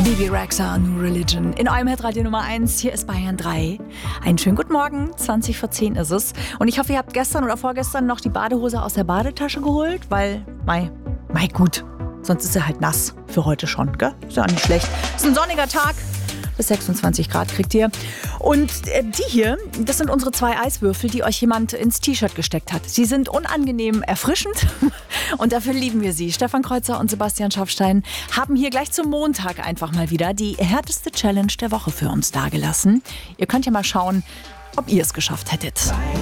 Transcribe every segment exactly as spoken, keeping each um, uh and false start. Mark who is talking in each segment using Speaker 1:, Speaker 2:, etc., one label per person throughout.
Speaker 1: Bebe Rexha, New Religion. In eurem Hitradio Nummer eins, hier ist Bayern drei. Einen schönen guten Morgen, zwanzig vor zehn ist es. Und ich hoffe, ihr habt gestern oder vorgestern noch die Badehose aus der Badetasche geholt, weil, mei, mei gut, sonst ist sie halt nass für heute schon, gell? Ist ja auch nicht schlecht. Ist ein sonniger Tag. Bis sechsundzwanzig Grad kriegt ihr. Und äh, die hier, das sind unsere zwei Eiswürfel, die euch jemand ins T-Shirt gesteckt hat. Sie sind unangenehm erfrischend und dafür lieben wir sie. Stefan Kreuzer und Sebastian Schaffstein haben hier gleich zum Montag einfach mal wieder die härteste Challenge der Woche für uns dargelassen. Ihr könnt ja mal schauen, ob ihr es geschafft hättet.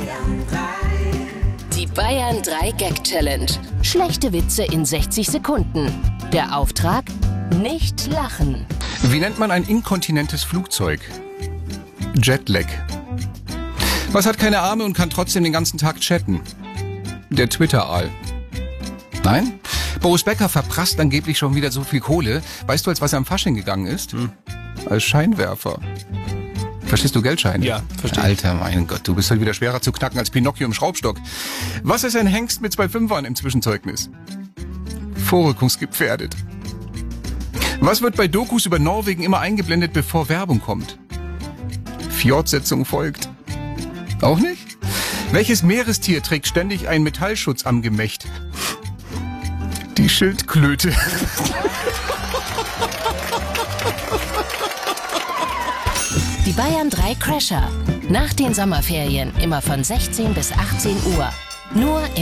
Speaker 2: Die Bayern drei Gag Challenge. Schlechte Witze in sechzig Sekunden. Der Auftrag? Nicht lachen.
Speaker 3: Wie nennt man ein inkontinentes Flugzeug? Jetlag. Was hat keine Arme und kann trotzdem den ganzen Tag chatten? Der Twitter-Aal. Nein? Boris Becker verprasst angeblich schon wieder so viel Kohle. Weißt du, als was er am Fasching gegangen ist? Hm. Als Scheinwerfer. Verstehst du Geldscheine?
Speaker 4: Ja, verstehe.
Speaker 3: Alter, mein Gott, du bist halt wieder schwerer zu knacken als Pinocchio im Schraubstock. Was ist ein Hengst mit zwei Fünfern im Zwischenzeugnis? Vorrückungsgefährdet. Was wird bei Dokus über Norwegen immer eingeblendet, bevor Werbung kommt? Fortsetzung folgt. Auch nicht? Welches Meerestier trägt ständig einen Metallschutz am Gemächt? Die Schildklöte.
Speaker 2: Die Bayern drei Crasher. Nach den Sommerferien immer von sechzehn bis achtzehn Uhr. Nur in